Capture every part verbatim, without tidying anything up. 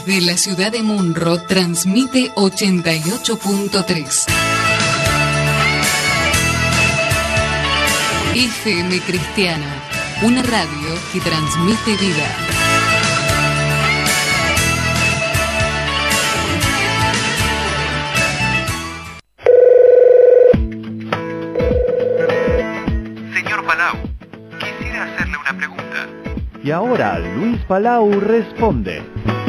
De la ciudad de Munro transmite ochenta y ocho punto tres. F M Cristiana, una radio que transmite vida. Señor Palau, quisiera hacerle una pregunta. Y ahora Luis Palau responde.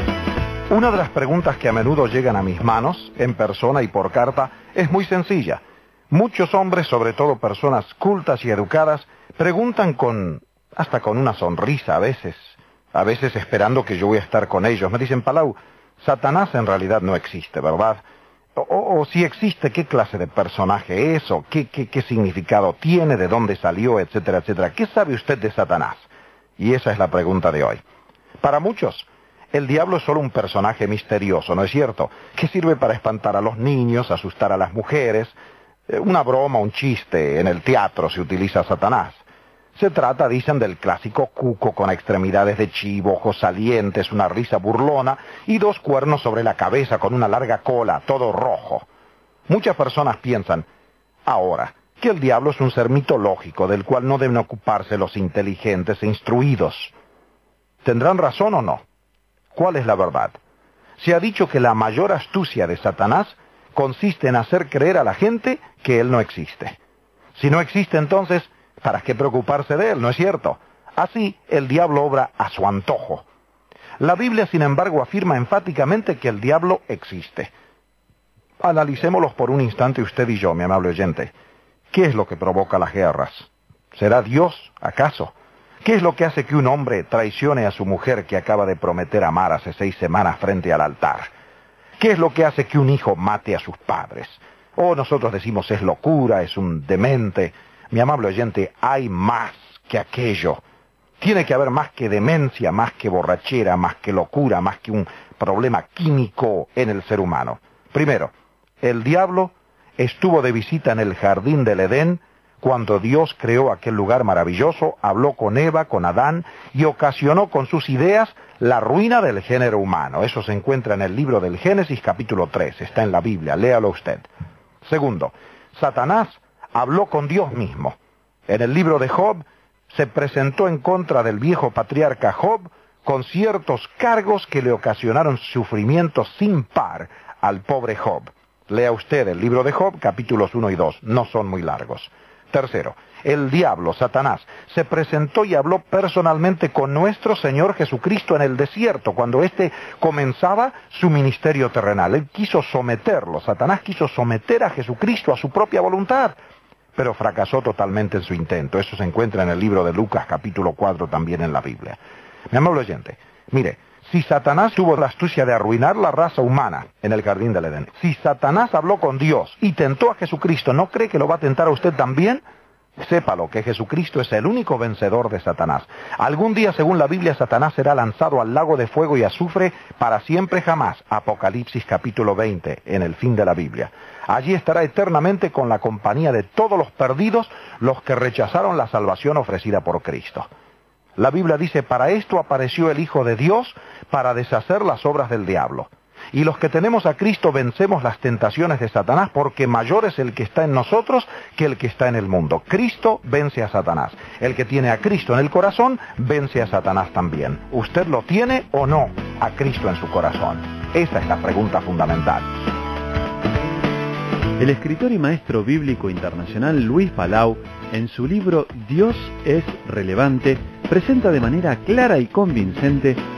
Una de las preguntas que a menudo llegan a mis manos, en persona y por carta, es muy sencilla. Muchos hombres, sobre todo personas cultas y educadas, preguntan con, hasta con una sonrisa a veces, a veces esperando que yo voy a estar con ellos. Me dicen, Palau, Satanás en realidad no existe, ¿verdad? O, o, o si existe, ¿qué clase de personaje es? ¿O qué, qué, qué significado tiene? ¿De dónde salió? Etcétera, etcétera. ¿Qué sabe usted de Satanás? Y esa es la pregunta de hoy. Para muchos, el diablo es solo un personaje misterioso, ¿no es cierto? Que sirve para espantar a los niños, asustar a las mujeres. Una broma, un chiste, en el teatro se utiliza a Satanás. Se trata, dicen, del clásico cuco con extremidades de chivo, ojos salientes, una risa burlona y dos cuernos sobre la cabeza con una larga cola, todo rojo. Muchas personas piensan, ahora, que el diablo es un ser mitológico del cual no deben ocuparse los inteligentes e instruidos. ¿Tendrán razón o no? ¿Cuál es la verdad? Se ha dicho que la mayor astucia de Satanás consiste en hacer creer a la gente que él no existe. Si no existe, entonces, ¿para qué preocuparse de él? ¿No es cierto? Así, el diablo obra a su antojo. La Biblia, sin embargo, afirma enfáticamente que el diablo existe. Analicémoslos por un instante usted y yo, mi amable oyente. ¿Qué es lo que provoca las guerras? ¿Será Dios, acaso? ¿Qué es lo que hace que un hombre traicione a su mujer que acaba de prometer amar hace seis semanas frente al altar? ¿Qué es lo que hace que un hijo mate a sus padres? O nosotros decimos es locura, es un demente. Mi amable oyente, hay más que aquello. Tiene que haber más que demencia, más que borrachera, más que locura, más que un problema químico en el ser humano. Primero, el diablo estuvo de visita en el jardín del Edén cuando Dios creó aquel lugar maravilloso, habló con Eva, con Adán, y ocasionó con sus ideas la ruina del género humano. Eso se encuentra en el libro del Génesis capítulo tres, está en la Biblia, léalo usted. Segundo, Satanás habló con Dios mismo. En el libro de Job se presentó en contra del viejo patriarca Job con ciertos cargos que le ocasionaron sufrimientos sin par al pobre Job. Lea usted el libro de Job, capítulos uno y dos, no son muy largos. Tercero, el diablo, Satanás, se presentó y habló personalmente con nuestro Señor Jesucristo en el desierto, cuando éste comenzaba su ministerio terrenal. Él quiso someterlo, Satanás quiso someter a Jesucristo a su propia voluntad, pero fracasó totalmente en su intento. Eso se encuentra en el libro de Lucas, capítulo cuatro, también en la Biblia. Mi amable oyente, mire, si Satanás tuvo la astucia de arruinar la raza humana en el jardín del Edén, si Satanás habló con Dios y tentó a Jesucristo, ¿no cree que lo va a tentar a usted también? Sépalo, que Jesucristo es el único vencedor de Satanás. Algún día, según la Biblia, Satanás será lanzado al lago de fuego y azufre para siempre jamás. Apocalipsis capítulo veinte, en el fin de la Biblia. Allí estará eternamente con la compañía de todos los perdidos, los que rechazaron la salvación ofrecida por Cristo. La Biblia dice, para esto apareció el Hijo de Dios, para deshacer las obras del diablo. Y los que tenemos a Cristo vencemos las tentaciones de Satanás, porque mayor es el que está en nosotros que el que está en el mundo. Cristo vence a Satanás. El que tiene a Cristo en el corazón, vence a Satanás también. ¿Usted lo tiene o no a Cristo en su corazón? Esa es la pregunta fundamental. El escritor y maestro bíblico internacional Luis Palau, en su libro Dios es relevante, presenta de manera clara y convincente